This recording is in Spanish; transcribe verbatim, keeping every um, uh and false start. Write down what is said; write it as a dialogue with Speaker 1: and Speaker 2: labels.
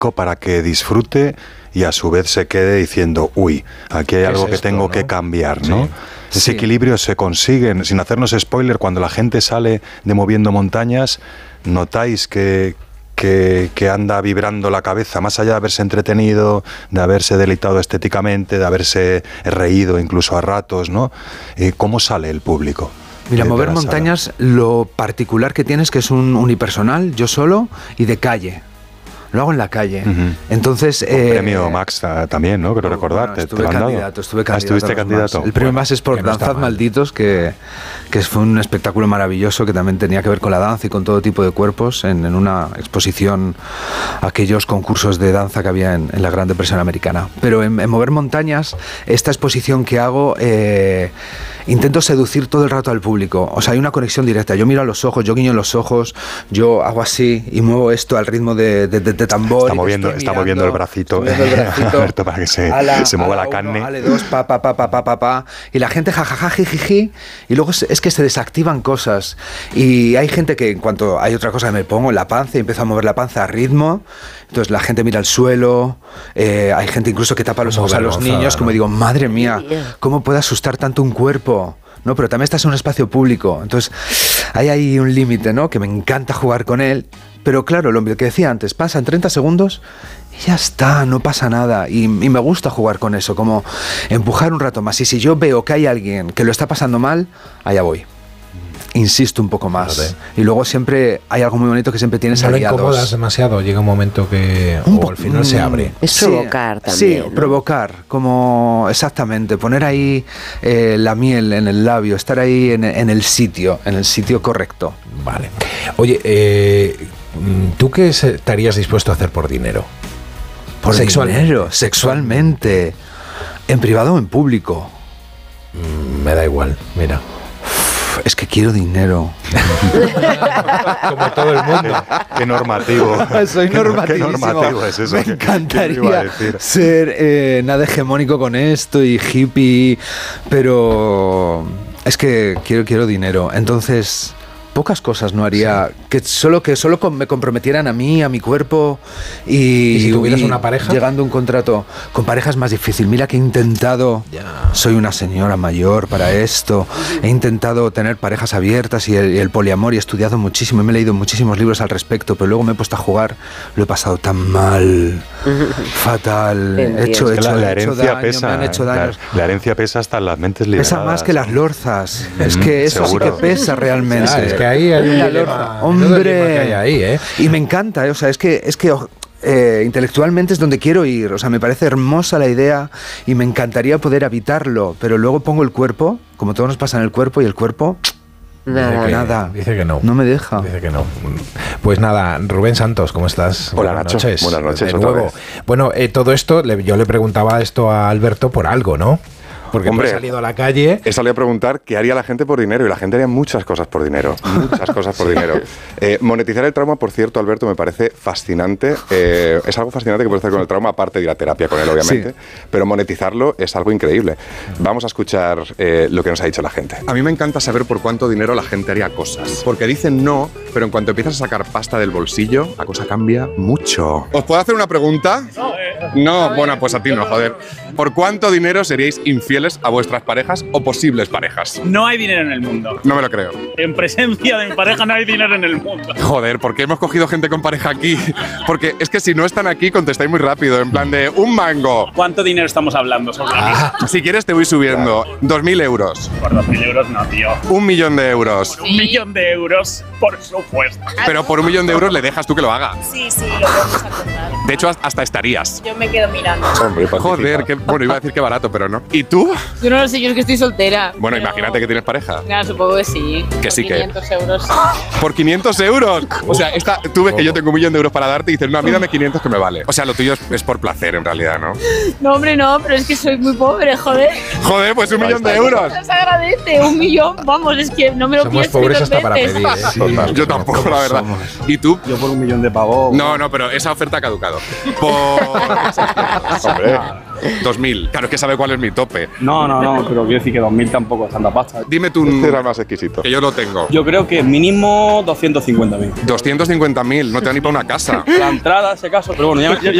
Speaker 1: público para que disfrute y a su vez se quede diciendo, uy, aquí hay algo que esto, tengo ¿no? que cambiar, ¿no? Sí. Ese sí. equilibrio se consigue, sin hacernos spoiler, cuando la gente sale de Moviendo Montañas, notáis que, que, que anda vibrando la cabeza, más allá de haberse entretenido, de haberse deleitado estéticamente, de haberse reído incluso a ratos, ¿no? Eh, ¿Cómo sale el público?
Speaker 2: Mira, Mover Montañas, lo particular que tiene es que es un unipersonal, yo solo, y de calle. Lo hago en la calle. Uh-huh. Entonces...
Speaker 1: Eh, premio Max también, ¿no? Quiero bueno, recordarte.
Speaker 2: Estuve candidato, estuve candidato.
Speaker 1: Ah, ¿estuviste candidato?
Speaker 2: Más. El premio bueno, Max es por Danzad Malditos, que, que fue un espectáculo maravilloso que también tenía que ver con la danza y con todo tipo de cuerpos en, en una exposición, aquellos concursos de danza que había en, en la Gran Depresión Americana. Pero en, en Mover Montañas, esta exposición que hago, eh, intento seducir todo el rato al público. O sea, hay una conexión directa. Yo miro a los ojos, yo guiño los ojos, yo hago así y muevo esto al ritmo de, de, de de tambor.
Speaker 1: Está moviendo, está mirando, moviendo el bracito,
Speaker 2: el bracito
Speaker 1: Alberto, para que se,
Speaker 2: la,
Speaker 1: se mueva la,
Speaker 2: la
Speaker 1: carne.
Speaker 2: Uno, ale dos, pa, pa, pa, pa, pa, pa, pa, y la gente jajaja, jijiji, y luego es, es que se desactivan cosas. Y hay gente que en cuanto hay otra cosa que me pongo en la panza y empiezo a mover la panza a ritmo, entonces la gente mira al suelo, eh, hay gente incluso que tapa los ojos a los niños, ¿no? Como digo, madre mía, ¿cómo puede asustar tanto un cuerpo? No, pero también estás en un espacio público, entonces hay ahí un límite, ¿no? Que me encanta jugar con él. Pero claro, lo que decía antes, pasan treinta segundos y ya está, no pasa nada. Y, y me gusta jugar con eso, como empujar un rato más. Y si yo veo que hay alguien que lo está pasando mal, allá voy. Insisto un poco más. Vale. Y luego siempre hay algo muy bonito que siempre tienes aliados.
Speaker 3: No le incomodas demasiado, llega un momento que un o al final se abre.
Speaker 4: Es
Speaker 2: sí,
Speaker 4: provocar también.
Speaker 2: Sí,
Speaker 4: ¿no?
Speaker 2: provocar, como exactamente, poner ahí eh, la miel en el labio, estar ahí en, en el sitio, en el sitio correcto.
Speaker 3: Vale. Oye, eh, ¿tú qué estarías dispuesto a hacer por dinero?
Speaker 2: Por sexualmente. dinero, sexualmente, en privado o en público.
Speaker 3: Mm, me da igual, mira.
Speaker 2: Es que quiero dinero.
Speaker 3: Como todo el mundo.
Speaker 1: Qué normativo.
Speaker 2: Soy normativísimo.
Speaker 1: Qué normativo es eso.
Speaker 2: Me
Speaker 1: ¿Qué,
Speaker 2: encantaría
Speaker 1: qué
Speaker 2: ser eh, nada hegemónico con esto y hippie, pero es que quiero, quiero dinero. Entonces, pocas cosas no haría, sí. que solo que solo con, me comprometieran a mí, a mi cuerpo y,
Speaker 3: ¿Y si tuvieras y una pareja?
Speaker 2: Llegando a un contrato. Con pareja es más difícil. Mira que he intentado, ya. soy una señora mayor para esto, he intentado tener parejas abiertas y el, y el poliamor y he estudiado muchísimo, me he leído muchísimos libros al respecto, pero luego me he puesto a jugar, lo he pasado tan mal, fatal, he hecho,
Speaker 1: es que
Speaker 2: hecho,
Speaker 1: la, la
Speaker 2: hecho
Speaker 1: herencia
Speaker 2: daño,
Speaker 1: pesa,
Speaker 2: me han hecho daños.
Speaker 1: La, la herencia pesa hasta en las mentes liberadas.
Speaker 2: Pesa más que las lorzas, mm, es que eso seguro. Sí que pesa realmente.
Speaker 3: Ah, es que ahí hay un dilema,
Speaker 2: hombre,
Speaker 3: que hay ahí, ¿eh?
Speaker 2: Y me encanta, ¿eh? O sea, es que es que eh, intelectualmente es donde quiero ir, o sea, me parece hermosa la idea y me encantaría poder habitarlo, pero luego pongo el cuerpo, como todo nos pasa en el cuerpo y el cuerpo
Speaker 4: nada,
Speaker 3: dice que,
Speaker 2: nada,
Speaker 3: dice que no,
Speaker 2: no me deja.
Speaker 3: Dice que no. Pues nada, Rubén Santos, ¿cómo estás?
Speaker 1: Hola,
Speaker 3: Buenas
Speaker 1: Nacho.
Speaker 3: noches.
Speaker 1: Buenas noches.
Speaker 3: De nuevo. Bueno, eh, todo esto, le, yo le preguntaba esto a Alberto por algo, ¿no? Porque
Speaker 5: Hombre,
Speaker 3: tú has salido a la calle.
Speaker 5: He salido a preguntar qué haría la gente por dinero y la gente haría muchas cosas por dinero. Muchas cosas por dinero. Eh, monetizar el trauma, por cierto, Alberto, me parece fascinante. Eh, es algo fascinante que puedes hacer con el trauma, aparte de ir a terapia con él, obviamente. Sí. Pero monetizarlo es algo increíble. Vamos a escuchar eh, lo que nos ha dicho la gente.
Speaker 6: A mí me encanta saber por cuánto dinero la gente haría cosas. Porque dicen no, pero en cuanto empiezas a sacar pasta del bolsillo, la cosa cambia mucho. ¿Os puedo hacer una pregunta? No, bueno, pues a ti no, joder. ¿Por cuánto dinero seríais infieles a vuestras parejas o posibles parejas?
Speaker 7: No hay dinero en el mundo.
Speaker 5: No me lo creo.
Speaker 7: En presencia de mi pareja no hay dinero en el mundo.
Speaker 5: Joder, ¿por qué hemos cogido gente con pareja aquí? Porque es que si no están aquí contestáis muy rápido, en plan de un mango.
Speaker 7: ¿Cuánto dinero estamos hablando sobre
Speaker 5: ah, Si quieres te voy subiendo. Dos mil euros.
Speaker 7: Por dos mil euros no, tío.
Speaker 5: Un millón de euros.
Speaker 7: Un millón de euros, por supuesto.
Speaker 5: Pero por un millón de euros le dejas tú que lo haga.
Speaker 8: Sí, sí, lo podemos acordar.
Speaker 5: De hecho, hasta estarías.
Speaker 8: Yo me quedo mirando.
Speaker 5: Hombre, joder, que, bueno, iba a decir que barato, pero no. ¿Y tú?
Speaker 8: Yo no lo sé, yo es que estoy soltera.
Speaker 5: Bueno,
Speaker 8: pero...
Speaker 5: imagínate que tienes pareja.
Speaker 8: Claro, supongo que sí.
Speaker 5: Que
Speaker 8: por
Speaker 5: sí que.
Speaker 8: quinientos euros.
Speaker 5: ¿Por quinientos euros? O sea, esta, tú ves que yo tengo un millón de euros para darte y dices, no, a mí dame quinientos que me vale. O sea, lo tuyo es, es por placer, en realidad, ¿no?
Speaker 8: No, hombre, no, pero es que soy muy pobre, joder.
Speaker 5: Joder, pues un Ahí millón de euros.
Speaker 8: Se agradece, un millón, vamos, es que no me lo
Speaker 3: Somos
Speaker 8: pienso.
Speaker 3: Somos pobres hasta para pedir, ¿eh?
Speaker 5: Sí, yo tampoco, la verdad. Somos. ¿Y tú?
Speaker 6: Yo por un millón de pavos.
Speaker 5: No, no, pero esa oferta ha caducado. Por... Hombre.
Speaker 6: dos mil. Claro, es que sabe cuál es mi tope.
Speaker 4: No, no, no, pero quiero decir que dos mil tampoco es tanta pasta.
Speaker 6: Dime tú un...
Speaker 5: Este era el más exquisito.
Speaker 6: Que yo lo tengo.
Speaker 4: Yo creo que mínimo doscientos cincuenta mil.
Speaker 6: doscientos cincuenta mil, no te da ni para una casa.
Speaker 4: La entrada, si acaso, pero bueno, ya, ya,